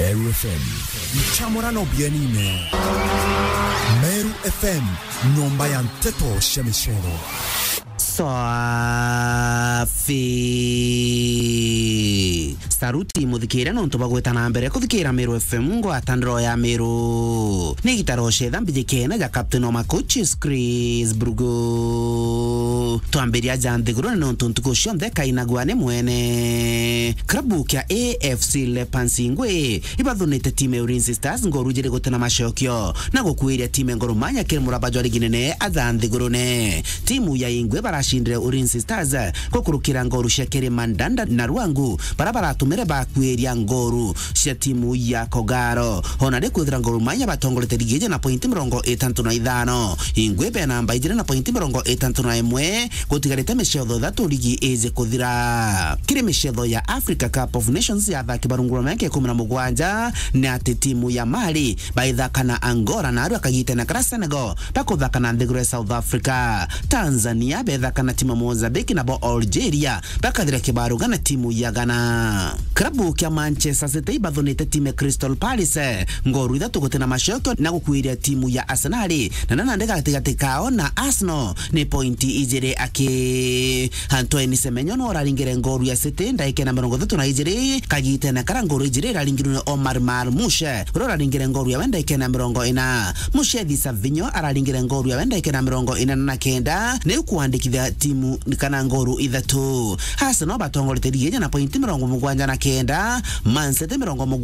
Meru FM Mchamora no bienine Meru FM Nomba ya mteto shemishero Safi Saruti muthikira no ntuba gwetana mbere kuthikira Meru FM ngo atandro ya Meru ni gitaro shedha mbijekena ya Captain Oma Coaches Chris Brugo tuamberia jandiguro no ntuntuko shonde kainagwane mwene krabu kya AFC Lepansingwe ibadhunite time Ulinzi Stars ngo rujire gotana mashokyo na gokuiria time ngorumanya kiri murabajo liginene azandiguro ne timu ya Ingwe barashindire Ulinzi Stars kokurukira ngoru shekere mandanda na Ruangu barabara tumere bakweria ngoru cia timu ya Kogaro honade kwithira ngoru manya batongolete ligeje na pointi 65 Ingwe be namba ijire na pointi 61 gotigarete meshedho thatu ligi eze kuthira kire meshedho ya Africa Cup of Nations ya thaki barungura make 17 na timu ya Mali baithaka na Angola na aru akagite na Senegal bakothaka na ndegure South Africa Tanzania bethaka na timu Mozambique na bo Algeria bakathira kibaruga na timu ya Ghana klabu kya Manchester City bathonete timu Crystal Palace ngoru ithatu gutena mashoko na gukwiria timu ya Arsenal na nandega katikao na Arsenal ni pointi ijire ake Antoine Semenyo no raringire ngoru ya City ndaike na 32 kagite na karangoro ijire raringire Omar Marmushe ro raringire ngoru ya ndaike na 40 Mushedi Savinho araringire ngoru ya ndaike na 49 ne kuandikithia timu kana ngoru ithatu Arsenal batongolete ligeje na pointi 79 Man City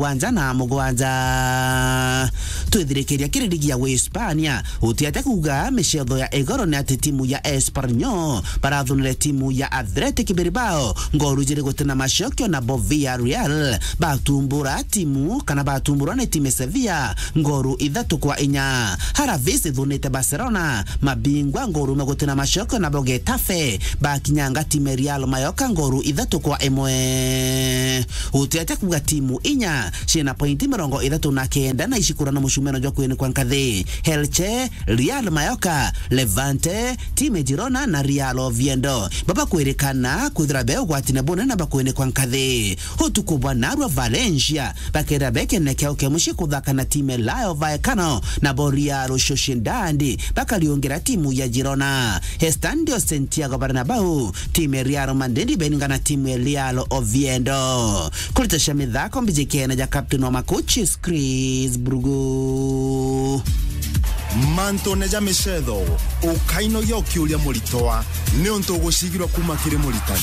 77 twithirekeria kirigi ya Hispania utiate kuga meshedho ya Egoro na timu ya Espanyol barathunire timu ya Athletic Bilbao ngoru jire gutena mashokyo na Villarreal batumbura timu kana batumbura na timu Sevilla ngoru ithatu kwa 4 Haravis thunite Barcelona mabingwa ngoru magutena mashokyo na Getafe bakinyanga timu Real Mallorca ngoru ithatu kwa 1 utiate kuga timu 4 cina pointi 39 na ishikura na mushumeno jwa kwene kwa nkathe Elche Real Mallorca Levante timu Girona na Real Oviedo baba kwerekana kwithira beo gwatine bone na bakwene kwa nkathe hutukubwa narwa Valencia bakera beke nekeo kemushi kuthaka na timu Rayo Vallecano na Real Sociedad bakaliongera timu ya Girona Estadio Santiago Bernabeu timu Real Madrid beninga na timu Real Oviedo kulita shamidhako mbijekena ja Captain Oma Coaches Chris Brugo Manto neja meshedo ukaino yoki ulia mulitoa ne onto gushigirwa kuma kire mulitani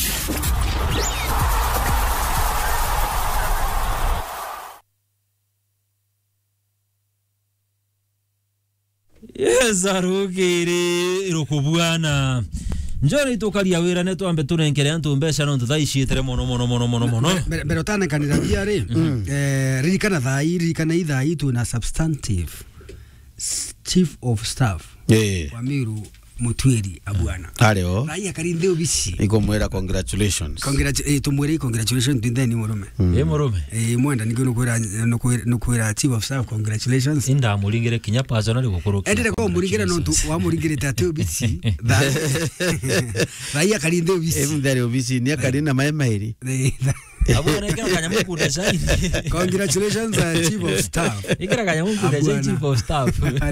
Yezarugiri irukubwana njori tukaria wira ne twambe turenkere antu mbesha no tuthaicitere mono pero tana kanira biare ririkana thai tu na substantive chief of staff wa Meru Mutwiri Abwana areo raiya karinde obisi ikomwera congratulations congratulations tindeni murume mwenda ngiyo nokwera chief of staff congratulations inda muringire kinya personal gukoroka endere ko muringire no tu wa muringire tatu obisi raiya karinde obisi emndare obisi ni akarina maemairi abona ikara kanya mungu design congratulations chief of staff ikara kanya mungu design chief of staff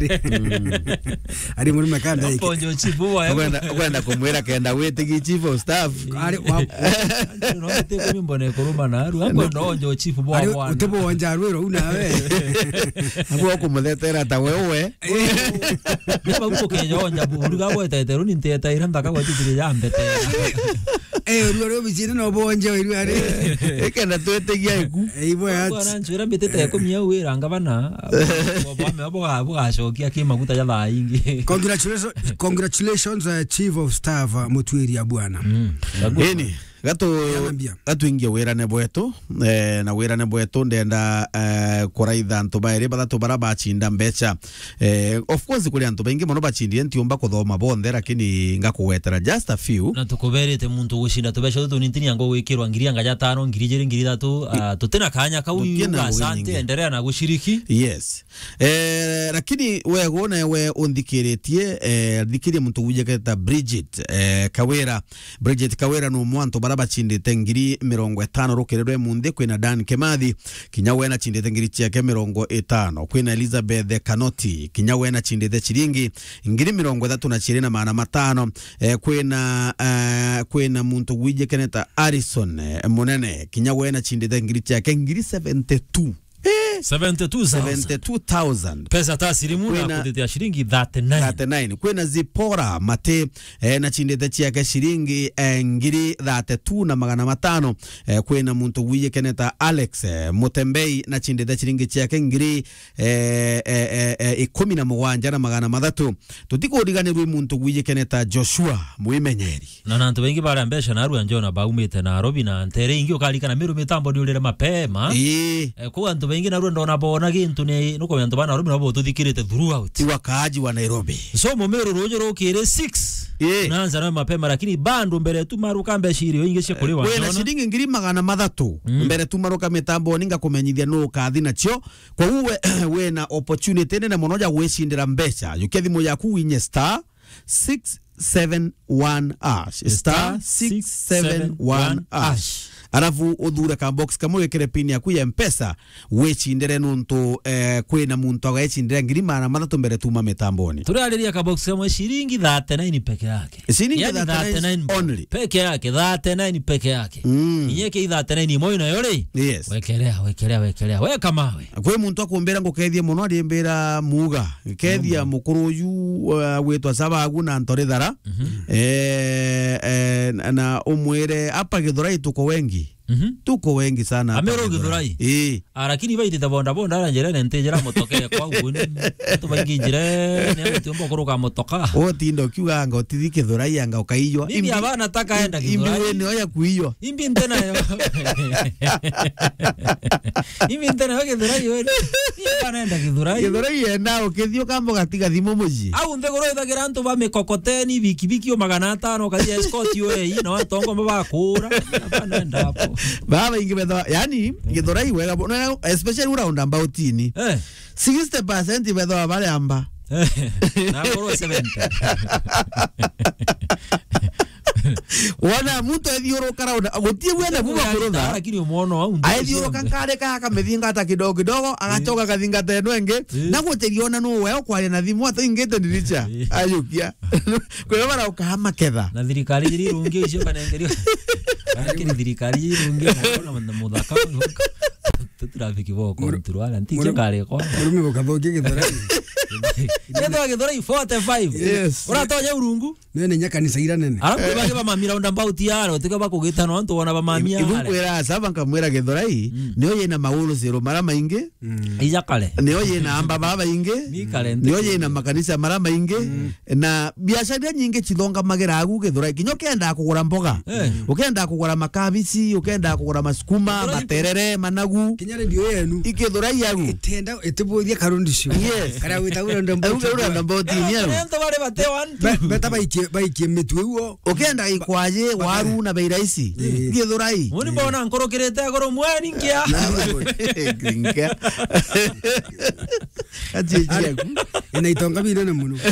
ari murume kanda iki ponjo chief wa kwenda kumwera kenda wetigi chief of staff ari no te ko mimbone koruma na aru ambo nonjo chief wa wana utebo wanja rwero unawe abo kumuthetera ta wewe niba uko kenya onja buruga wete runi nteta iranda ka gwatitire yambete rwero bizina no bonje wiru ari ekenda twetegia iku ibo ya bwana nchwera mbetete ya kumia wiranga bana abo gashokia kimaguta ya thaingi congratulations chief of staff Mutwiri Abwana eni gato ingia wirane bwetu na wirane bwetu ndenda kuraitha antu baire bathatu bara bachinda mbecha of course kuri antu baingi mono bachindie ntiumba kuthoma bonthe lakini ngakuwetera just a few na tukuberete muntu gushinda tubesha tu nintini yango wikirwa ngiri anga ya 5 ngiri jeri ngiri 3 tutena kanya kau asante endelea na gushiriki yes lakini we gona we undikiritie thikirie muntu uje keta Bridget Kawera no mwanto bara baraba chindite ngiri 50 rukererwe munde kwina Dan Kemathi kinyawe na chindite ngiri ciake 50 kwina Elizabeth Kanoti kinyawe na chindite chiringi ngiri 32.5 kwina muntu wije keneta Harrison Munene kinyawe na chindite ngiri ciake ngiri 72,000 pesa taslimu na kutetea shilingi 39 kwena Zipora Mate na chindete chiake shilingi ngiri 32,500 kwena muntu wiye keneta Alex Mutembei na chindete shilingi chiake ngiri 17,300 tutikudiganirwe muntu wiye keneta Joshua Muimenyeri na nantu wengi bara mbesha na ruwa njona baumite na Robi na ntere ingi ukalika na miru mitambo ni ulere mapema kwa antu wengi na ruwa ndona bona gintu ni nuko antu bana Robi na bo tuthikirite throughout wakaaji wa Nairobi so momero rojo rokire 6 naanza na mapema lakini bando mbere tu maruka mbeshiri ingi shekuliwa kwena shilingi ngiri 300 mbere tu maruka mitambo ninga kumenyithia no kathi nacio kwa uwe wena opportunity nene monoja gwicindira mbeca yukethimo yaku winye star 671 star 671 arafu udhure ka box kamo yekere pin yaku ya mpesa wechindere nuntu kwena muntu agachindira ngiri 300 mbere tuma mitamboni turaliria ka box kamo shilingi 39 peke yake shilingi 39 only peke yake 39 peke yake inyeke 39 moyo na yore yes wekelea weka mawe kwe muntu akumbera ngokethie muno arimbera muga kethia mukuru yu wetwa sabagu na ntorithara na umwere apa Githurai tuko wengi tuko wengi sana amero Githurai lakini baiti tabonda bonda aranjere ntejera motokea kwa ubuni tubainginjire ne mtumbo kuruka motoka tindo kiuga ngo tithike Githurai anga ukaiywa imbi abana taka enda Githurai imbi ni oya kuiywa imbi ntena yo imbi ntena yo Githurai yo abana enda Githurai enda ukithio kambo gatiga thimo muji au ndegoro ithagira antu ba mikokoteni bikibiki o 500 kazi escort yo no atongo mabakura abana enda hapo baba ingebetha yani Githurai wega especially around about ini 60% betha bale amba na koro 70 wana muntu ethioro karaunda gutie wena buba kurutha lakini umuono au ethioro kankare ka methinga ta kidogo kidogo agachoka kathinga teno enge na guteriona no wewe kwari na thimu ata ingete ndiricha ayukia kwa bara ukahama ketha na thirikari iri rungi icio kanengerio lakini thirikari iri rungi na muthaka traffic boko mturwala ntije kare kwa rume bokathokie Githurai Githurai 45 uratonya urungu nene nyakanisa ira nene arabu bage ba mamira unda mbauti yaro tika bakugita no antu wona ba mamia ibukwera saba nkamwera Githurai niyo yena maulu zero mara maingi ijakale niyo yena amba baba ingi niyo yena makanisa mara maingi na biashara nyingi chithonga magera agu Githurai kinyo kenda kugura mboga ukenda kugura makabici ukenda kugura masukuma materere managu kinyare ndio yenu Githurai yagu itenda etibuthia karundi cio kara witagura ndamboti niyo ento bare bate wantu beta baikie mitwe uo ukenda ikwaje waru na bei rahisi Githurai muni bona nkorokirete goro mwani ngia ngia ajeje inaitonga bina na muno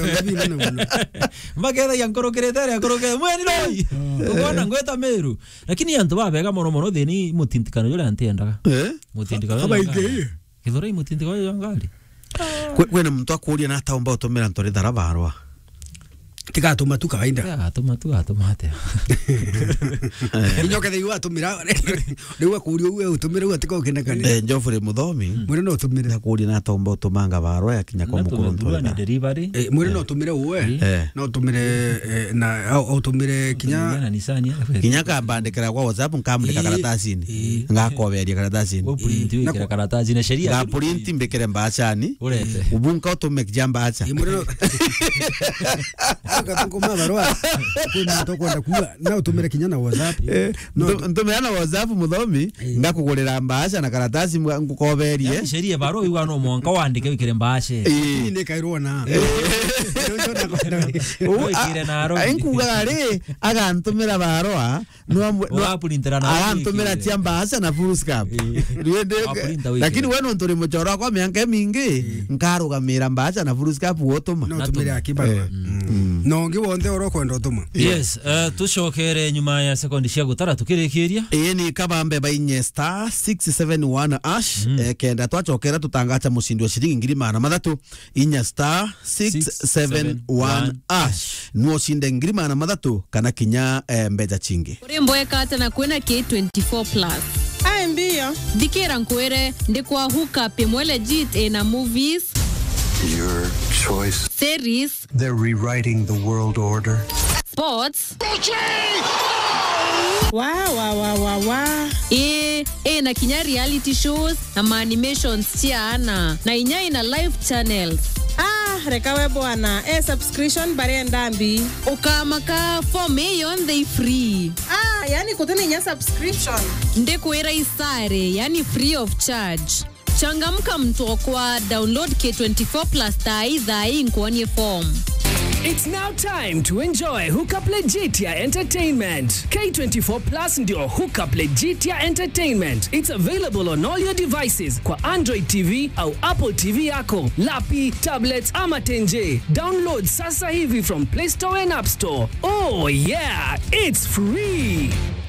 magetha yankorokirete akoroke mwani loi ubona ngweta meru lakini antu babega mono thini mutintikano yule antiendaga mutintikano baige Githurai mutintikano yangali kwena muntu akuria na taomba utumira ntorithara barwa tigatuma tu kawaida atuma ate inyoke thei watumira riu akuria uwe utumira uwe tiko kinekane Njofure Muthomi mwene no utumire akuria na taomba utumanga barwa yakinya kwa mukuru ntorithara delivery mwene no utumire uwe no utumire na utumire kinya kambandikira kwa WhatsApp nkamulika karatasini ngakoberia karatasini print karatasi na sheria ga print mbekere mbachani ubunka utume kijamba acha mwene no akatungoma barua kuna tokwenda kuwa na utumire kinya na WhatsApp ntumira na WhatsApp Muthomi ngakugurira mbasha na karatasi ngukoberie sheria barua iwa no mwanka wandike wikire mbashe ni kairwo na ainkuga ari agantumira barua no aprintera na agantumira chiambasha na full scap lakini weno nturi muchoro kwa mianke mingi nkarugamira mbasha na full scap wotuma no utumire akibarua no ngi wonde oro kwenda tuma. Yes, tushokere nyuma ya sekondi cia gutara tukirikiria. Ni kabambe bainye star 671 ash kenda twachokera tutangacha mushindi wa shilingi 300 inya star 671 ash nuo shinde 300 kana kinya mbeja chingi. Urembo ekata na kwena K24 plus. Mbio. Dikira nkwere ndikwa hook up mwele jit na movies. Your choice. Series. They're rewriting the world order. Sports. Wow. Na kinya reality shows na animations chiana na inya ina live channels. Rekawe bwana. Subscription bare ndambi. Ukamaka for me on they free. Yani kutana inya subscription. Ndekuera isare, yani free of charge. Changamka mtokwa download K24 plus taiza inkwanye form. It's now time to enjoy Hookup Legitia Entertainment. K24 Plus ndio Hookup Legitia Entertainment. It's available on all your devices kwa Android TV au Apple TV yako, lapi, tablets ama tenje. Download sasa hivi from Play Store and App Store. Oh yeah, it's free.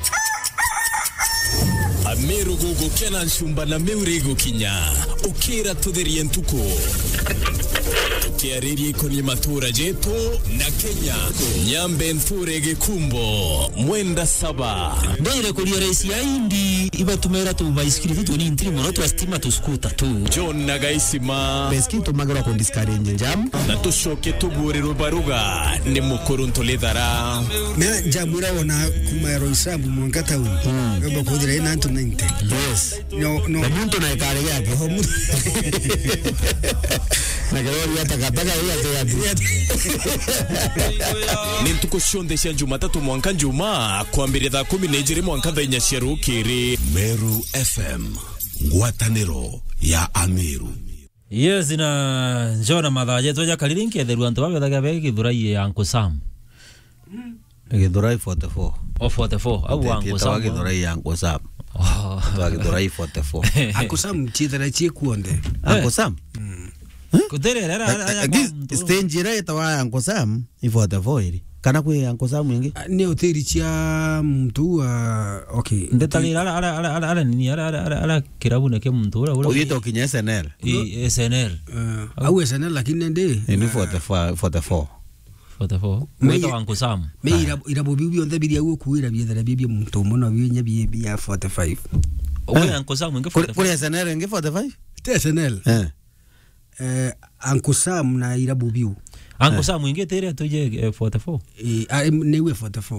Ameru gugu kenan shumba na meurigo kinya ukira tudheri entuko tukiariri kwenye matura jeto na Kenya nyambe nfurege kumbo mwenda saba Ndire kulia raisi ya indi iba tumera tu baiskili tu ni intri mono tu astima tu skuta tu John Nagaisima Beski tumagara kwa diskarenge njam na tushoke tugure rubaruga ni mukuru ntoledara Me jamura wana kumaero isabu mwangata uni Gaba kudira ina 90. Yes. No. Na muntu na ikare yake. Na gari atakataka yake. Ni ntuko shonde Jumatatu mwanka njuma kuambire thaa 12 mwanka thenya sherukiri Meru FM ngwataniro ya Ameru. Yes, na njona mathaje toja kalirinki etheru antu babethaga begi thurai ya Uncle Sam. Githurai 44. O 44 au Uncle Sam. Githurai ya Uncle Sam. Githurai 44. Uncle Sam chitara chikuonde. Uncle Sam. Kuterera stage rate wa Uncle Sam 44 iri. Kana kwe Uncle Sam wingi? Ni hoteli chia mtu okay. Ndetali ala nini ala kirabu neke mtu ula. Uyito kinya SNL. SNL. Au SNL lakini ndi. Ni 44. Mweta Uncle Sam. Me irabu bibi on the video kuira biethera bibi mtu muno binya bibi ya 45. Owe Uncle Sam nge 45. Kule SNL nge 45? Te SNL. Uncle Sam na irabu biu. Uncle Sam nge tere toje 44. Newe 44.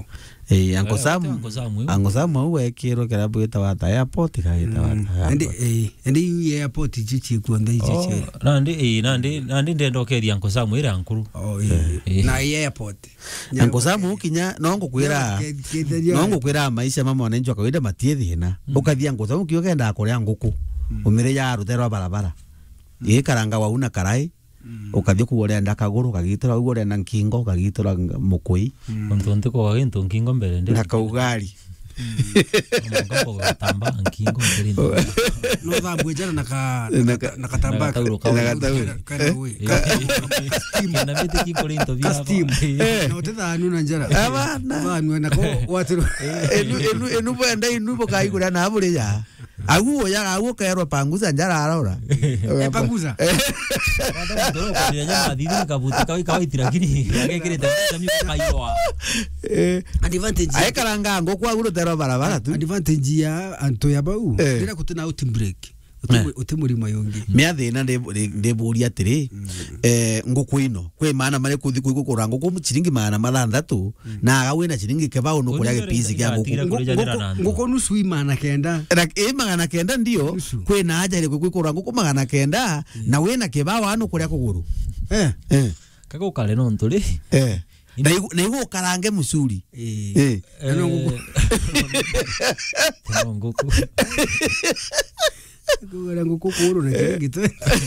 Uncle Sam uwe kiro kirabu eta wata airport kaita wata. Ndi airport chichi kuonde chichi. Nandi ndendo keri Uncle Sam ira ankuru. Na airport. Uncle Sam ukinya nongo kwira maisha mama wanenjwa kawaida matie thina. Ukathia Uncle Sam ukiyogenda akoria nguku. Umire ya rutero barabara. Karanga wauna karai. Ukathie kuorea ndakaguru kagitora uore na nkingo kagitora mukui ontonte ko wagento nkingo mbere na kaugari ngapo tamba nkingo mbere no da bwejana na katamba na bete kiko linto via no te da nuna njara abana na ko watu enu benda inubo kaigura na abure ya aguo ya aguo kaero panguza njara arora panguza ndoro kwa nyama dhidi kabutika kawaitira kini yakekirete tamyo kaiwa advantage aikaranga ngo kwa guru tero barabara tu advantage ya anto ya bau ndira kutuna out break utemurimo yongi miathina ndeburia atiri nguku ino kwe maana mare kuthi kuigukura nguku chiringi maana mathandatu na agawina chiringi kebao no kuria gepisi kya nguku nusu imana kenda magana kenda ndio kwe na haja ile kuigukura nguku magana kenda na wena kebao ano kuria kuguru kako kale no ntuli na igu karange musuri nguku Kura nguku kuru na kiringito.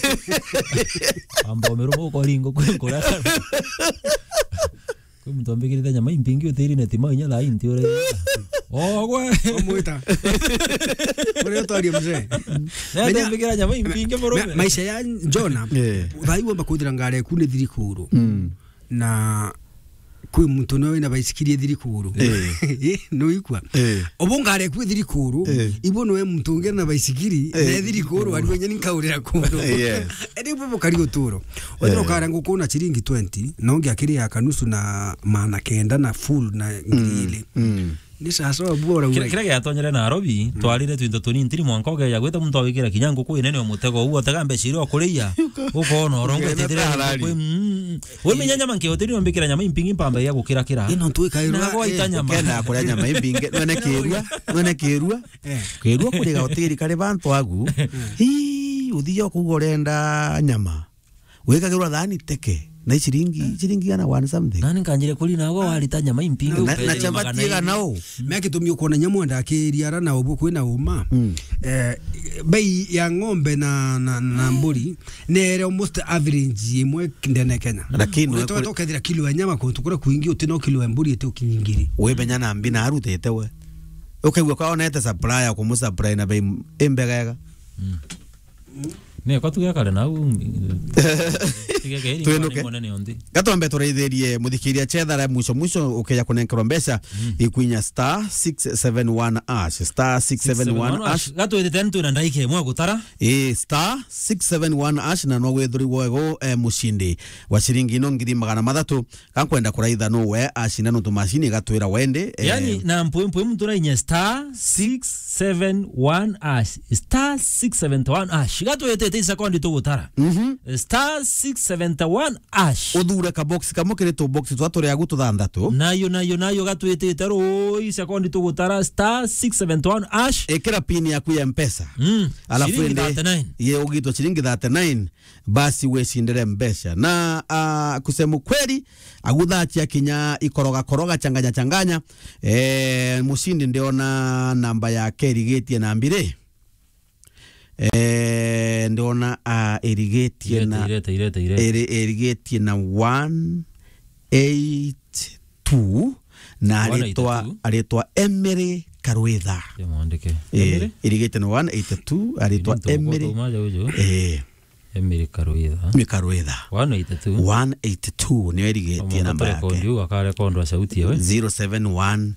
Ambo merumo ko lingo kura. Ko mtu ambikirite nyama impingi utiri na tima nya la inti ore. Gwe. Omuita. Kure tori mzee. Na ambikira nyama impingi morome. Maisha ya Jona. Thaiwa bakudira ngare kune thiri kuru. na kwi muntu no na baisikiri thirikuru no ikwa obonga are kwi thirikuru ibo no muntu ngena na baisikiri na thirikuru ari wenye nkaurira kuno edi bo kari guturo otro kara ngukuna chiringi 20 no ngiakiri ya kanusu na mana kenda na full na ngili ni sasa bora kira gyatonyere Nairobi twarire twindo tunini tiri mwanka ogeya gwita muntu awikira kinyango ku inene omutego uo tagambe ciro kuria uko no rongo tetira we menya nyama nke hoteli ombikira nyama impingi pamba ya gukira kira ino tuikairwa na gwaita nyama kenda kuria nyama impingi none kirua kuriga hoteli kare bantu agu hi uthio kugorenda nyama wikagirwa thani teke na chiringi gana one something nani kanjire kuli nago walita nyama impingi na chapati ganao meke tumio kuona nyamu nda akiria na obu kwina uma bei ya ng'ombe na mburi nere almost average imwe ndene Kenya lakini toka thira kilo ya nyama kuntukura kuingi utino kilo ya mburi ete ukinyingiri we benyana mbi na arutete we ukagwa kwa onete supplier ku supply na bei embegega ne kwa tuya kale na u gatombe tureithirie muthikiria chethara mwisho ukeya kunenkerwa mbeca ikwinya star 671 ash star 671 ash gatwete ntu na ndaike mwa gutara star 671 ash na no gwithuri wego mushindi wa ciringi no ngiri 300 kankwenda kuraitha no we ashina no tumashini gatwira wende yani na mpwe mtu na inya star 671 ash star 671 ash gatwete te sekondi tu gutara star 671 ash udhure ka box kamukire to box twatore agu tuthandatu nayo gatwetete ro sekondi tu gutara star 671 ash ekira pin yaku ya mpesa alafu ende ye ugito chiringi 39 basi we shindere mbesha na kusema kweli aguthachi akinya ikoroga changanya mushindi ndiona namba ya Kerigetie na mbire ndiona Erigetie na Erigetie na 182 na aletwa Emery Karwetha Erigetie na 182 aletwa Emery Emery Karwetha 182 ni Erigetie namba yake kondio akale kondo sauti yewe 0711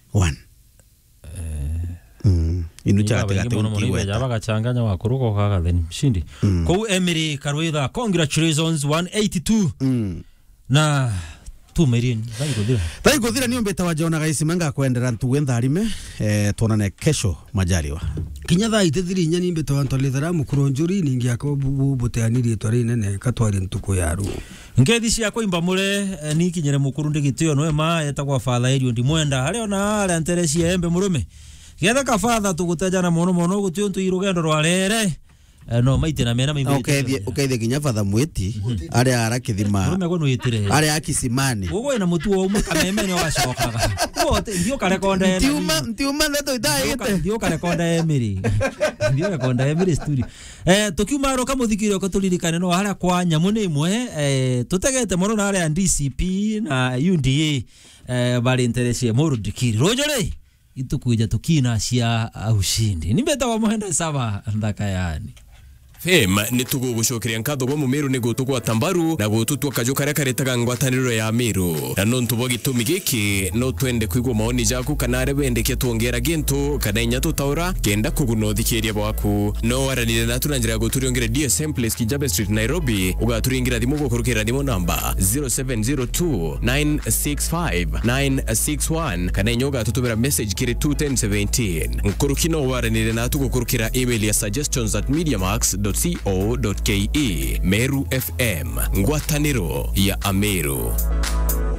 inucha katika unkiwe jabaga changanya wakuruko kaga then mshindi kwa Emery Karwetha congratulations 182 na tumerin thai kuthira niombe tawajona gaisi manga kwendera ntuwenda arime tuonane kesho majaliwa kinya thai tethiri nya nimbe tawantolethera mukuronjuri ningi akobu buteanirie twari nene katwari ntuko yaru ngethi cia kuimba mure ni kinyere mukuru ndigitio no ema etagwa father Elio ndimwenda hari ona ari anterecia embe murume getha ka father tugutejana mono gutio ntu irugendo rwarere no maite na mena mimi ukaithie kinya father mwiti ari arakithima murume gono yitire ari akisimani ugo ina mutu wa kamemene wacokaga wote ndio kare konde ntiuma ndeto itaite ndio kare konde Emery ndio konde Emery studio tukiuma ro kamuthikire ko turirikane no haria kwa nyamu ni imwe tutegete mono na haria DCP na UDA bari interesie muru dikiri rojore itukuja tukina cia ushindi nimbeta wa muhenda saba ndaka yani Fema nitugugucokeria nkatho gwa mumiru ni gutugwa tambaru na gututwa kajo karia karetaga ngwataniro ya miru na no ntubo gitumi giki no twende kwigwa maoni jaku kana are wendeke tuongera gintu kana inya tutaura kenda kugunothikiria bwaku no waranire na turanjira guturiongere DSM Place Kijabe Street Nairobi ugaturingira thimu gukurukira thimu namba 0702 965 961 kana inyoga tutubira message kiri 21017 nkurukino waranire na tugukurukira email ya suggestions@mediamax.co.ke Meru FM ngwataniro ya Ameru.